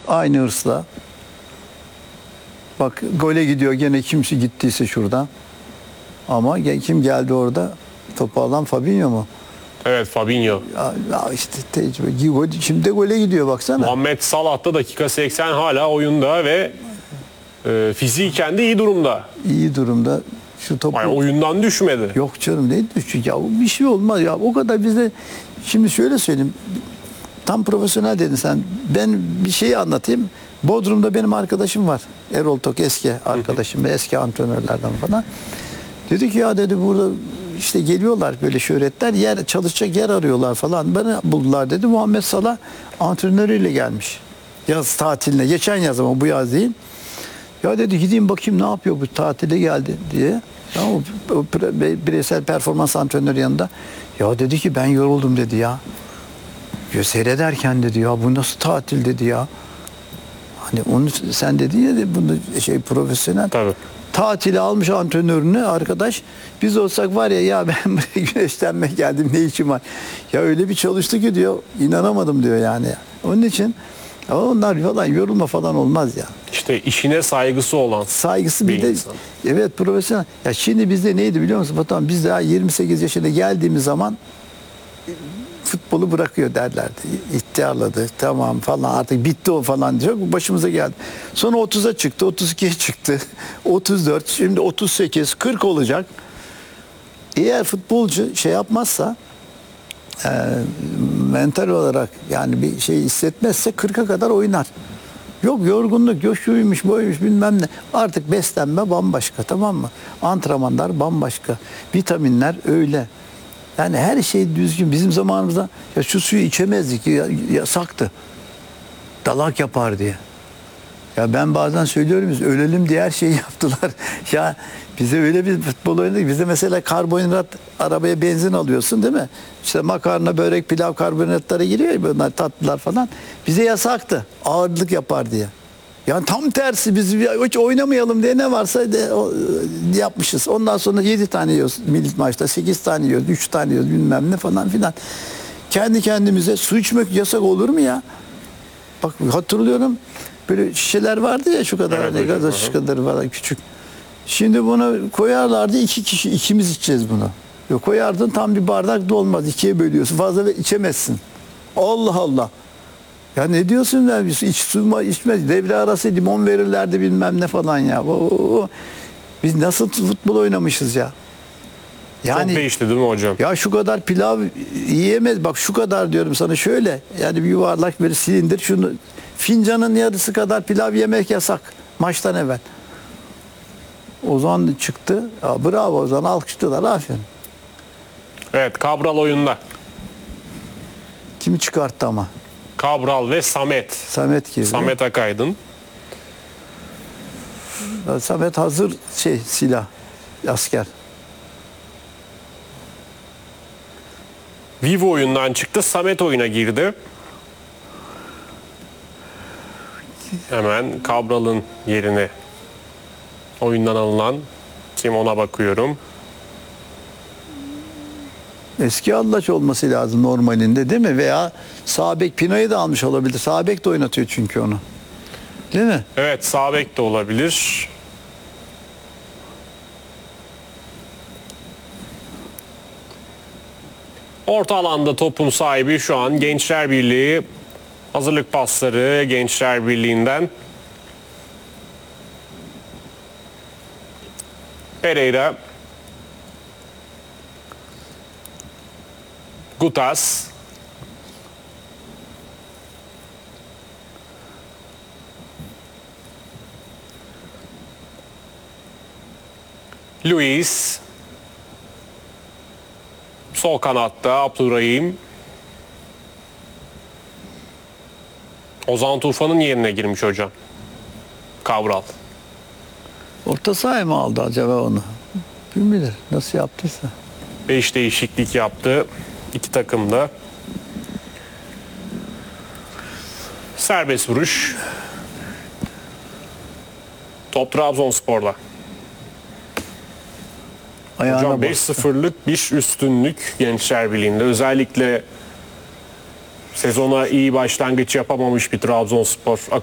Aynı hırsla. Bak gole gidiyor gene kimse gittiyse şuradan. Ama kim geldi orada? Topu alan Fabinho mu? Evet, Fabinho. Ya işte tecrübe. Şimdi de gole gidiyor baksana. Muhammed Salah da dakika 80 hala oyunda ve fiziken de iyi durumda. İyi durumda. Şu topu... Yani oyundan düşmedi. Yok canım ne düşecek ya? Bir şey olmaz ya. O kadar bizde... Şimdi şöyle söyleyeyim. Tam profesyonel dedin sen. Ben bir şeyi anlatayım. Bodrum'da benim arkadaşım var. Erol Tok eski arkadaşım ve eski antrenörlerden falan. Dedi ki ya dedi burada işte geliyorlar böyle şöhretler çalışacak yer arıyorlar falan. Beni buldular dedi. Muhammed Salah antrenörüyle gelmiş. Yaz tatiline. Geçen yaz ama bu yaz değil. Ya dedi gideyim bakayım ne yapıyor bu tatile geldi diye. Ya o bireysel performans antrenörü yanında. Ya dedi ki ben yoruldum dedi ya. Ya seyrederken dedi ya bu nasıl tatil dedi ya. Hani onu sen dedin ya bunu profesyonel. Tabii. Tatili almış antrenörünü arkadaş. Biz olsak var ya ben buraya güneşlenmeye geldim ne işim var. Ya öyle bir çalıştı ki diyor inanamadım diyor yani. Onun için onlar falan yorulma falan olmaz ya. İşte işine saygısı olan Saygısı bir bir de insan. evet profesyonel. Ya şimdi bizde neydi biliyor musun Batuhan? Biz daha 28 yaşına geldiğimiz zaman futbolu bırakıyor derlerdi. İhtiyarladı tamam falan artık bitti o falan diyor. Başımıza geldi. Sonra 30'a çıktı, 32'ye çıktı. 34, şimdi 38, 40 olacak. Eğer futbolcu şey yapmazsa mental olarak yani bir şey hissetmezse 40'a kadar oynar. Yok yorgunluk, yok şuymuş, buymuş bilmem ne. Artık beslenme bambaşka tamam mı? Antrenmanlar bambaşka. Vitaminler öyle. Yani her şey düzgün. Bizim zamanımızda ya şu suyu içemezdik, yasaktı. Dalak yapar diye. Ya ben bazen söylüyorum biz ölelim diye her şeyi yaptılar. Ya bize öyle bir futbol oynadık. Bize mesela karbonhidrat arabaya benzin alıyorsun değil mi? İşte makarna, börek, pilav karbonhidratlara giriyor ya bunlar tatlılar falan. Bize yasaktı. Ağırlık yapar diye. Yani tam tersi biz hiç oynamayalım diye ne varsa yapmışız. Ondan sonra 7 tane yiyoruz milli maçta, 8 tane yiyoruz, 3 tane yiyoruz bilmem ne falan filan. Kendi kendimize su içmek yasak olur mu ya? Bak hatırlıyorum böyle şişeler vardı ya şu kadar Evet, hani gazoz şişeleri falan küçük. Şimdi bunu koyarlardı 2 kişi ikimiz içeceğiz bunu. Yok koyardın tam bir bardak dolmaz 2'ye bölüyorsun fazla içemezsin. Allah Allah. Ya ne diyorsun ya iç su içmez devre arası limon verirlerdi bilmem ne falan ya. Biz nasıl futbol oynamışız ya. Yani, çok değişti değil mi hocam? ya şu kadar pilav yiyemez. Bak şu kadar diyorum sana şöyle. Yani bir yuvarlak bir silindir şunu. Fincanın yarısı kadar pilav yemek yasak. Maçtan evvel. Ozan çıktı. Ya bravo Ozan alkışladılar. Aferin. Evet, Cabral oyunda. Kimi çıkarttı ama? Cabral ve Samet. Samet girdi. Samet Akaydın. Samet hazır silah. Asker. Vivo oyundan çıktı. Samet oyuna girdi. Hemen Cabral'ın yerine oyundan alınan kim ona bakıyorum. Eski Allaç olması lazım normalinde değil mi? Veya sağ bek Pino'yu da almış olabilir. Sağ bek de oynatıyor çünkü onu. Değil mi? Evet, sağ bek de olabilir. Orta alanda topun sahibi şu an Gençler Birliği. Hazırlık pasları Gençler Birliği'nden. Pereira. Gutas. Luis. Sol kanatta Abdurrahim. Ozan Tufan'ın yerine girmiş hocam. Cabral. Orta sahaya mı aldı acaba onu? Kim bilir nasıl yaptıysa. 5 değişiklik yaptı. İki takım da. Serbest vuruş. Top Trabzonspor'da. Ayağına Hocam bastı. 5-0'lık bir üstünlük Gençler Birliği'nde. Özellikle sezona iyi başlangıç yapamamış bir Trabzonspor